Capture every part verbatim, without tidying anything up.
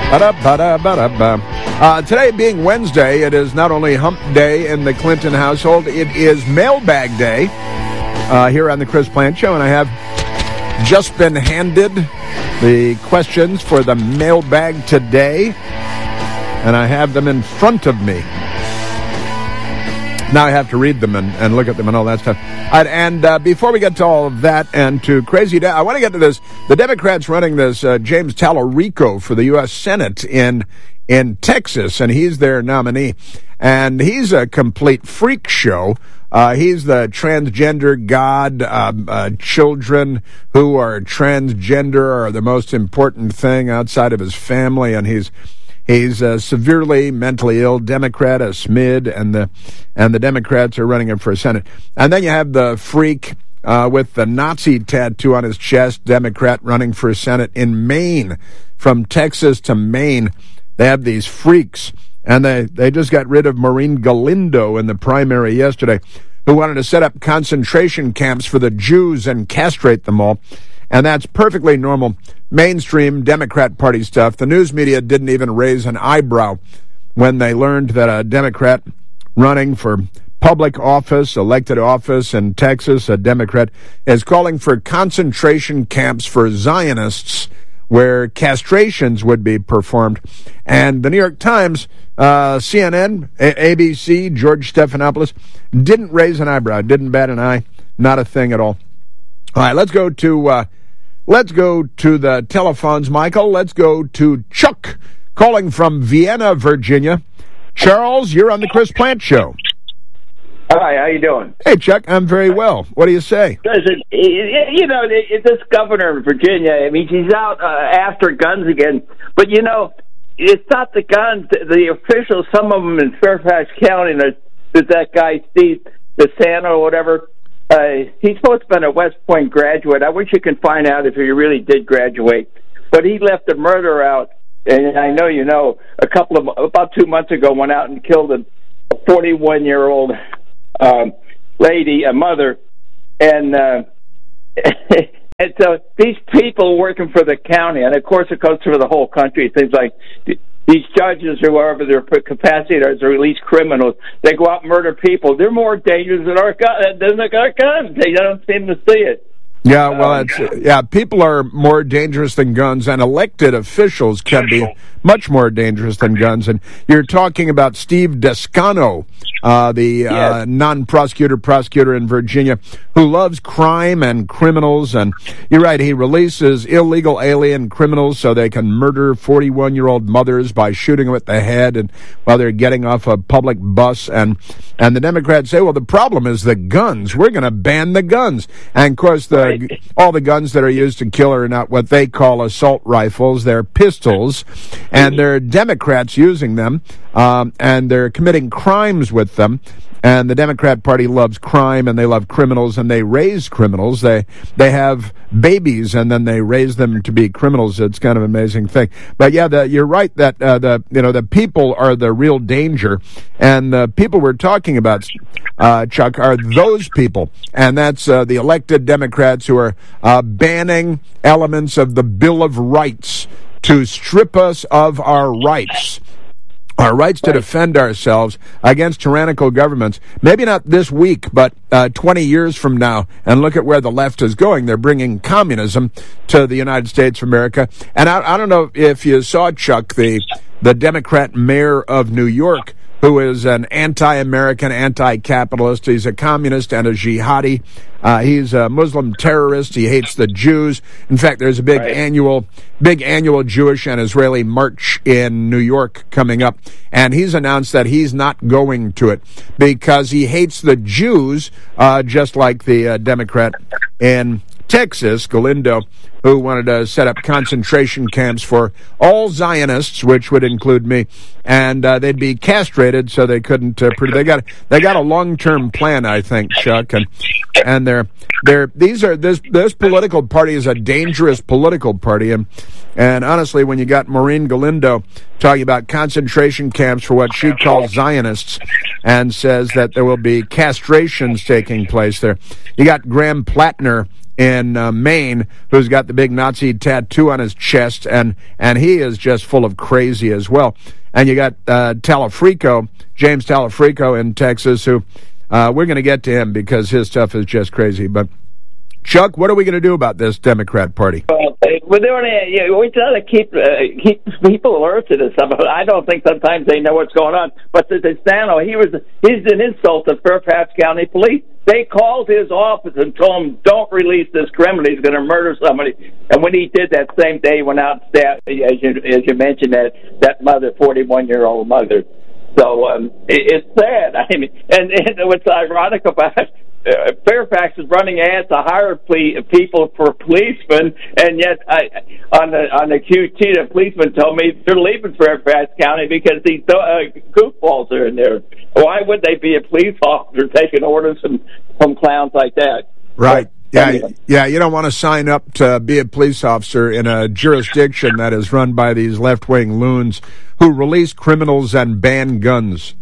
Ba-da-ba-da-ba-da-ba. Uh, today being Wednesday, it is not only hump day in the Clinton household, it is mailbag day uh, here on the Chris Plante Show, and I have just been handed the questions for the mailbag today, and I have them in front of me. Now I have to read them and, and look at them and all that stuff. Uh, and uh, before we get to all of that and to crazy, de- I want to get to this. The Democrats running this uh, James Talarico for the U S Senate in in Texas, and he's their nominee. And he's a complete freak show. Uh, he's the transgender god. Uh, uh, children who are transgender are the most important thing outside of his family, and he's He's a severely mentally ill Democrat, a S M I D, and the and the Democrats are running him for Senate. And then you have the freak uh, with the Nazi tattoo on his chest, Democrat running for Senate in Maine. From Texas to Maine, they have these freaks. And they, they just got rid of Maureen Galindo in the primary yesterday, who wanted to set up concentration camps for the Jews and castrate them all. And that's perfectly normal mainstream Democrat Party stuff. The news media didn't even raise an eyebrow when they learned that a Democrat running for public office, elected office in Texas, a Democrat, is calling for concentration camps for Zionists where castrations would be performed. And the New York Times, uh, C N N, A- ABC, George Stephanopoulos, didn't raise an eyebrow, didn't bat an eye, not a thing at all. All right, let's go to... Uh, Let's go to the telephones, Michael. Let's go to Chuck, calling from Vienna, Virginia. Charles, you're on the Chris Plante Show. Hi, how you doing? Hey, Chuck, I'm very well. What do you say? Listen, you know, this governor of Virginia, I mean, she's out uh, after guns again. But, you know, it's not the guns. The officials, some of them in Fairfax County, there's that guy, Steve DeSanto or whatever. Uh, he's supposed to have been a West Point graduate. I wish you could find out if he really did graduate. But he left a murder out, and I know you know, a couple of, about two months ago, went out and killed a forty-one-year-old um, lady, a mother, and uh, and so these people working for the county, and of course it goes through the whole country, it seems like these judges or whoever their capacity is to release criminals, they go out and murder people. They're more dangerous than our gun, than our guns. They don't seem to see it. Yeah, well, it's, yeah, people are more dangerous than guns, and elected officials can be much more dangerous than guns. And you're talking about Steve Descano, uh, the uh, yes. non-prosecutor prosecutor in Virginia, who loves crime and criminals. And you're right, he releases illegal alien criminals so they can murder forty-one-year-old mothers by shooting them at the head and while they're getting off a public bus. And, and the Democrats say, well, the problem is the guns. We're going to ban the guns. And, of course, the all the guns that are used to kill are not what they call assault rifles. They're pistols, and they're Democrats using them, um, and they're committing crimes with them. And the Democrat Party loves crime, and they love criminals, and they raise criminals. They they have babies, and then they raise them to be criminals. It's kind of an amazing thing. But yeah, the, you're right that uh, the you know the people are the real danger, and the people we're talking about, uh, Chuck, are those people, and that's uh, the elected Democrats who are uh, banning elements of the Bill of Rights to strip us of our rights. Our rights to defend ourselves against tyrannical governments. Maybe not this week, but uh, twenty years from now. And look at where the left is going. They're bringing communism to the United States of America. And I, I don't know if you saw, Chuck, the the Democrat mayor of New York, who is an anti-American, anti-capitalist. He's a communist and a jihadi. Uh, he's a Muslim terrorist. He hates the Jews. In fact, there's a big right. annual, big annual Jewish and Israeli march in New York coming up, and he's announced that he's not going to it because he hates the Jews, uh, just like the uh, Democrat in Texas, Galindo, who wanted to set up concentration camps for all Zionists, which would include me, and uh, they'd be castrated so they couldn't. Uh, they got they got a long-term plan, I think, Chuck, and and they're they're these are this this political party is a dangerous political party, and and honestly, when you got Maureen Galindo talking about concentration camps for what she calls Zionists, and says that there will be castrations taking place there, you got Graham Plattner in uh, Maine who's got the big Nazi tattoo on his chest, and, and he is just full of crazy as well. And you got uh, Talafrico, James Talafrico in Texas, who uh, we're going to get to him because his stuff is just crazy. But, Chuck, what are we going to do about this Democrat Party? Well, we're doing it. You know, we try to keep uh, keep people alerted to stuff. I don't think sometimes they know what's going on. But the Destano, he was he's an insult to Fairfax County Police. They called his office and told him, "Don't release this criminal. He's going to murder somebody." And when he did that same day, he went out and stabbed, as you as you mentioned, that that mother, forty-one year old mother. So um, it, it's sad. I mean, and, and what's ironic about it, Uh, Fairfax is running ads to hire ple- people for policemen, and yet I, on the on the Q T, the policeman told me they're leaving Fairfax County because these uh, goofballs are in there. Why would they be a police officer taking orders from, from clowns like that? Right. Yeah, yeah. You don't want to sign up to be a police officer in a jurisdiction that is run by these left-wing loons who release criminals and ban guns.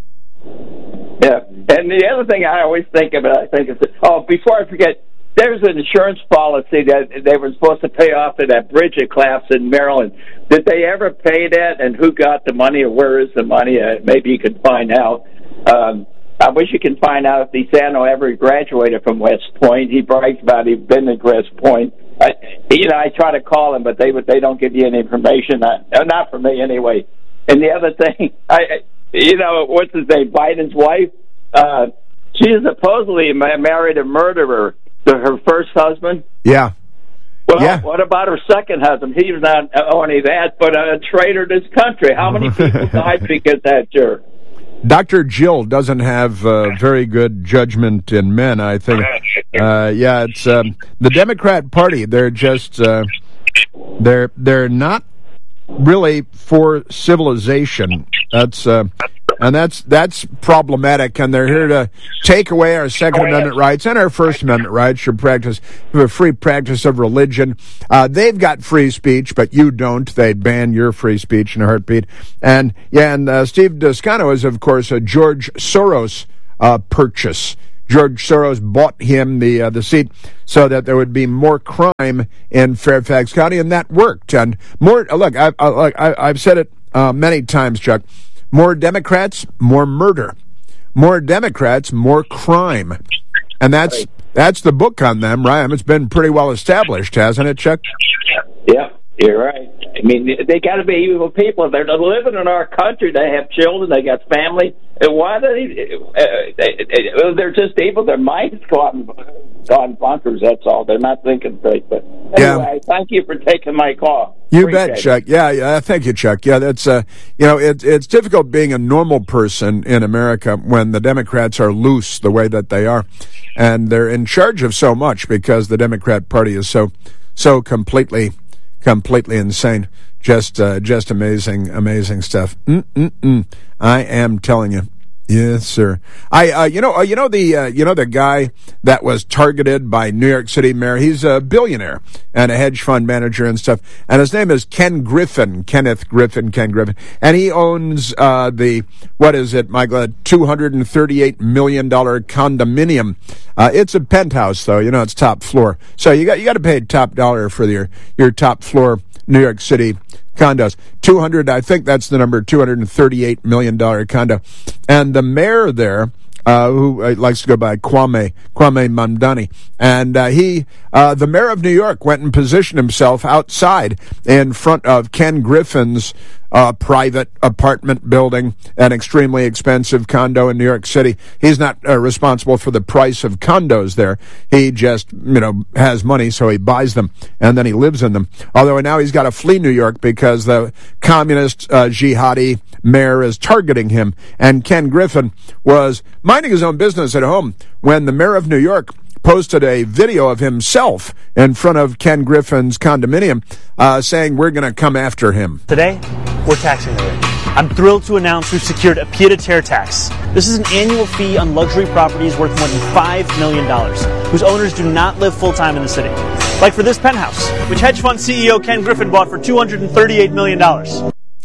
Yeah, and the other thing I always think about, I think is, oh, before I forget, there's an insurance policy that they were supposed to pay off of that bridge that collapsed in Maryland. Did they ever pay that, and who got the money, or where is the money? Uh, maybe you could find out. Um, I wish you could find out if DeSanto ever graduated from West Point. He brags about he's been at West Point. I, you know, I try to call him, but they they don't give you any information. I, not for me, anyway. And the other thing, I. You know, what's his name? Biden's wife. Uh, she is supposedly married a murderer to her first husband. Yeah. Well, yeah. What about her second husband? He was not only that, but a traitor to this country. How many people died because of that jerk? Doctor Jill doesn't have uh, very good judgment in men, I think. Uh, yeah, it's um, the Democrat Party. They're just uh, they're they're not really for civilization. That's uh, and that's that's problematic, and they're here to take away our Second Amendment rights and our First Amendment rights. Your practice, a free practice of religion. Uh, they've got free speech, but you don't. They'd ban your free speech in a heartbeat. And yeah, and uh, Steve Descano is, of course, a George Soros uh, purchase. George Soros bought him the uh, the seat so that there would be more crime in Fairfax County, and that worked. And more, look, I, I, look, I, I've said it uh, many times, Chuck. More Democrats, more murder. More Democrats, more crime. And that's that's the book on them, right? It's been pretty well established, hasn't it, Chuck? Yeah, you're right. I mean, they got to be evil people. They're living in our country. They have children. They got family. And why do they, uh, they, they? They're just evil. Their minds gone gone bonkers. That's all. They're not thinking straight. But anyway, yeah. Thank you for taking my call. You Appreciate bet, Chuck. It. Yeah, yeah. Thank you, Chuck. Yeah, that's uh, you know, it, it's difficult being a normal person in America when the Democrats are loose the way that they are, and they're in charge of so much because the Democrat Party is so so completely. Completely insane. Just uh, just amazing, amazing stuff. Mm-mm-mm. I am telling you. Yes, sir. I, uh, you know, uh, you know the, uh, you know the guy that was targeted by New York City mayor. He's a billionaire and a hedge fund manager and stuff. And his name is Ken Griffin, Kenneth Griffin, Ken Griffin, and he owns uh, the what is it, Michael? two hundred and thirty-eight million dollar condominium. Uh, it's a penthouse, though. You know, it's top floor. So you got you got to pay top dollar for your your top floor New York City condos. two hundred, I think that's the number, two hundred thirty-eight million dollars condo. And the mayor there, uh, who uh, likes to go by Kwame, Kwame Mamdani, and uh, he, uh, the mayor of New York, went and positioned himself outside in front of Ken Griffin's uh, private apartment building, an extremely expensive condo in New York City. He's not uh, responsible for the price of condos there. He just, you know, has money, so he buys them, and then he lives in them. Although now he's got to flee New York because the communist uh, jihadi mayor is targeting him. And Ken Griffin was minding his own business at home when the mayor of New York posted a video of himself in front of Ken Griffin's condominium uh, saying, we're going to come after him. Today, we're taxing the rich. I'm thrilled to announce we've secured a pied-à-terre tax. This is an annual fee on luxury properties worth more than five million dollars, whose owners do not live full-time in the city. Like for this penthouse, which hedge fund C E O Ken Griffin bought for two hundred thirty-eight million dollars.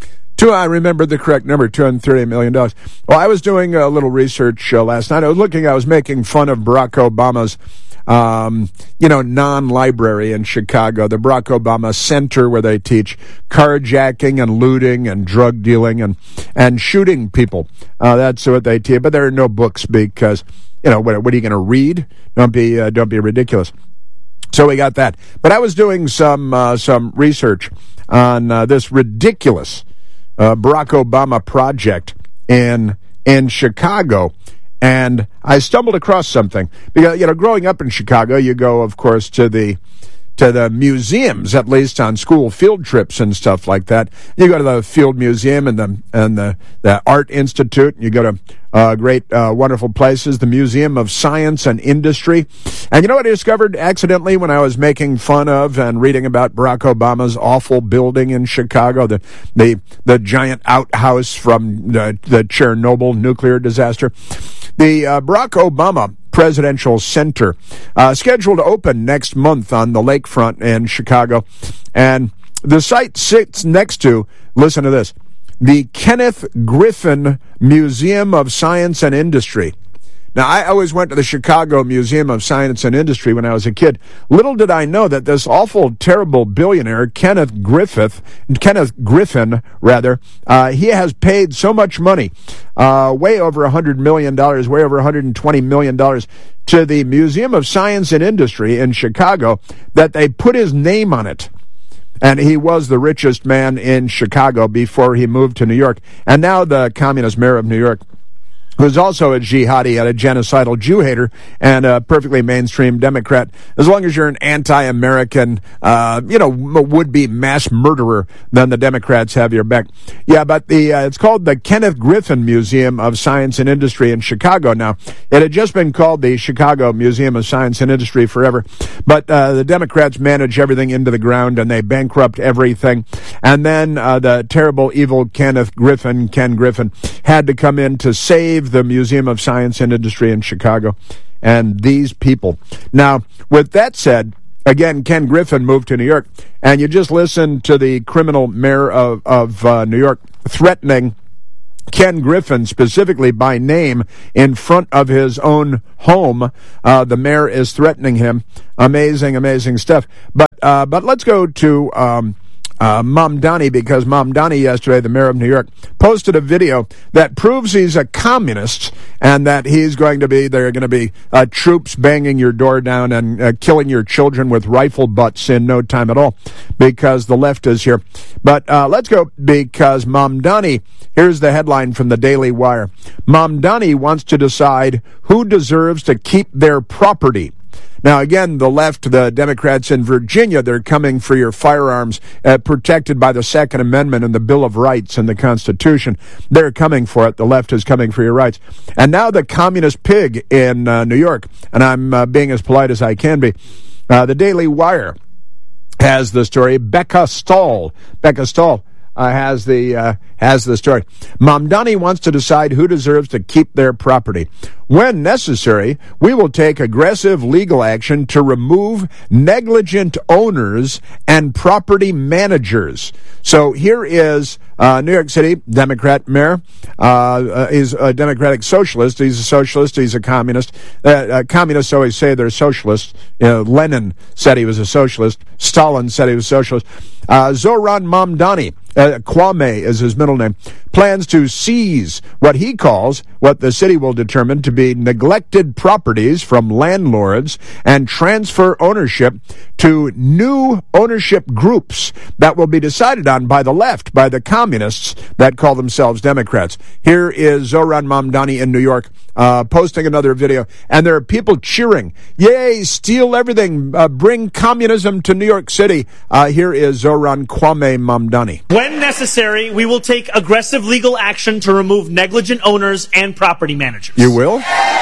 Two, I remember the correct number, two hundred thirty million dollars. Well, I was doing a little research uh, last night. I was looking, I was making fun of Barack Obama's, um, you know, non-library in Chicago, the Barack Obama Center, where they teach carjacking and looting and drug dealing and, and shooting people. Uh, that's what they teach. But there are no books because, you know, what, what are you going to read? Don't be, uh, don't be ridiculous. So we got that. But I was doing some, uh, some research on uh, this ridiculous Uh, Barack Obama project in in Chicago, and I stumbled across something because, you know, growing up in Chicago, you go, of course, to the to the museums, at least on school field trips and stuff like that. You go to the Field Museum and the and the, the Art Institute. You go to uh, great, uh, wonderful places, the Museum of Science and Industry. And you know what I discovered accidentally when I was making fun of and reading about Barack Obama's awful building in Chicago, the the, the giant outhouse from the, the Chernobyl nuclear disaster? The uh, Barack Obama Presidential Center, uh, scheduled to open next month on the lakefront in Chicago. And the site sits next to, listen to this, the Kenneth Griffin Museum of Science and Industry. Now, I always went to the Chicago Museum of Science and Industry when I was a kid. Little did I know that this awful, terrible billionaire, Kenneth Griffith, Kenneth Griffin, rather, uh, he has paid so much money, uh, way over one hundred million dollars, way over one hundred twenty million dollars, to the Museum of Science and Industry in Chicago, that they put his name on it. And he was the richest man in Chicago before he moved to New York. And now the communist mayor of New York, who's also a jihadi and a genocidal Jew hater and a perfectly mainstream Democrat. As long as you're an anti-American, uh, you know, would-be mass murderer, then the Democrats have your back. Yeah, but the uh, it's called the Kenneth Griffin Museum of Science and Industry in Chicago now. It had just been called the Chicago Museum of Science and Industry forever, but uh, the Democrats manage everything into the ground and they bankrupt everything. And then uh, the terrible, evil Kenneth Griffin, Ken Griffin, had to come in to save the Museum of Science and Industry in Chicago and these people. Now, with that said, again, Ken Griffin moved to New York, and you just listen to the criminal mayor of, of uh, New York threatening Ken Griffin specifically by name in front of his own home. Uh, the mayor is threatening him. Amazing, amazing stuff. But uh, but let's go to Um, Uh, Mamdani, because Mamdani yesterday, the mayor of New York, posted a video that proves he's a communist and that he's going to be, there are going to be uh, troops banging your door down and uh, killing your children with rifle butts in no time at all because the left is here. But uh, let's go, because Mamdani, here's the headline from the Daily Wire. Mamdani wants to decide who deserves to keep their property. Now, again, the left, the Democrats in Virginia, they're coming for your firearms uh, protected by the Second Amendment and the Bill of Rights and the Constitution. They're coming for it. The left is coming for your rights. And now the communist pig in uh, New York, and I'm uh, being as polite as I can be, uh, the Daily Wire has the story. Becca Stahl, Becca Stahl uh, has the uh, has the story. Mamdani wants to decide who deserves to keep their property. When necessary, we will take aggressive legal action to remove negligent owners and property managers. So here is uh, New York City Democrat mayor. Uh, he's a Democratic socialist. He's a socialist. He's a communist. Uh, uh, communists always say they're socialists. You know, Lenin said he was a socialist. Stalin said he was a socialist. Uh, Zoran Mamdani, uh, Kwame is his middle name, plans to seize what he calls, what the city will determine to be neglected properties from landlords and transfer ownership to new ownership groups that will be decided on by the left, by the communists that call themselves Democrats. Here is Zoran Mamdani in New York uh, posting another video, and there are people cheering, yay, steal everything, uh, bring communism to New York City. Uh, here is Zoran Kwame Mamdani. When necessary, we will take aggressive legal action to remove negligent owners and property managers. You will?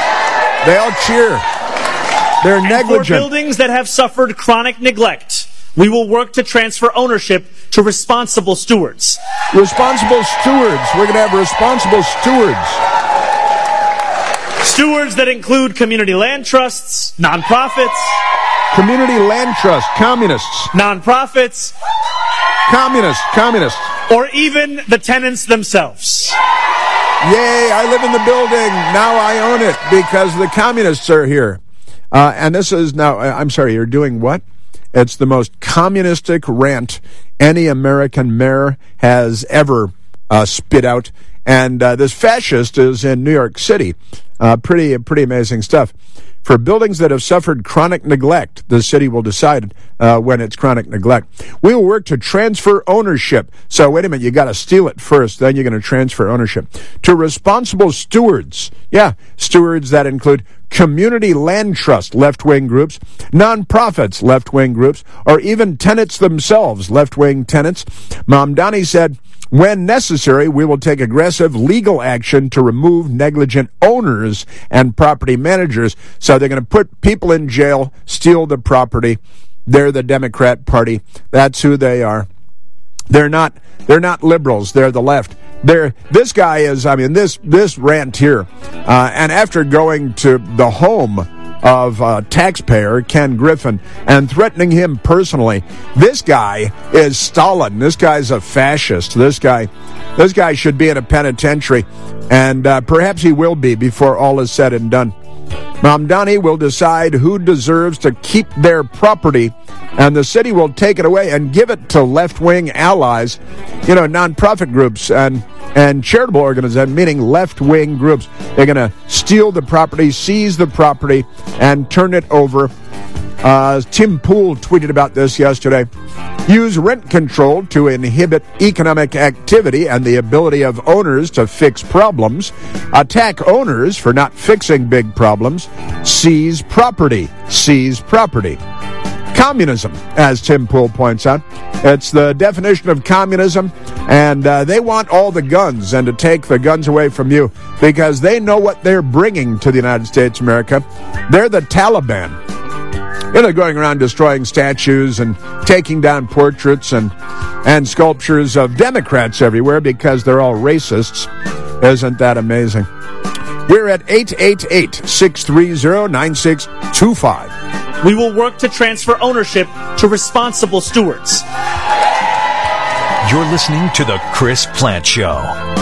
They all cheer. They're and negligent. For buildings that have suffered chronic neglect, we will work to transfer ownership to responsible stewards. Responsible stewards. We're going to have responsible stewards. Stewards that include community land trusts, nonprofits. Community land trust, communists. Nonprofits. Communists, communists. Or even the tenants themselves. Yay, I live in the building. Now I own it because the communists are here. Uh, and this is now, I'm sorry, you're doing what? It's the most communistic rant any American mayor has ever uh, spit out. And uh, this fascist is in New York City. Uh, pretty, pretty amazing stuff. For buildings that have suffered chronic neglect, the city will decide uh, when it's chronic neglect. We will work to transfer ownership. So wait a minute, you got to steal it first, then you're going to transfer ownership. To responsible stewards. Yeah, stewards that include community land trust, left-wing groups, nonprofits, left-wing groups, or even tenants themselves, left-wing tenants. Mamdani said, when necessary, we will take aggressive legal action to remove negligent owners and property managers. So they're going to put people in jail, steal the property. They're the Democrat Party. That's who they are. They're not, they're not liberals. They're the left. They're, this guy is, I mean, this, this rant here. Uh, and after going to the home of uh, taxpayer Ken Griffin and threatening him personally, this guy is Stalin. This guy's a fascist. This guy, this guy should be in a penitentiary, and uh, perhaps he will be before all is said and done. Mamdani will decide who deserves to keep their property, and the city will take it away and give it to left-wing allies, you know, nonprofit groups and and charitable organizations, meaning left-wing groups. They're going to steal the property, seize the property, and turn it over. Uh, Tim Pool tweeted about this yesterday. Use rent control to inhibit economic activity and the ability of owners to fix problems. Attack owners for not fixing big problems. Seize property. Seize property. Communism, as Tim Pool points out. It's the definition of communism, and uh, they want all the guns and to take the guns away from you because they know what they're bringing to the United States of America. They're the Taliban. You know, going around destroying statues and taking down portraits and, and sculptures of Democrats everywhere because they're all racists. Isn't that amazing? We're at eight eight eight, six three zero, nine six two five. We will work to transfer ownership to responsible stewards. You're listening to The Chris Plante Show.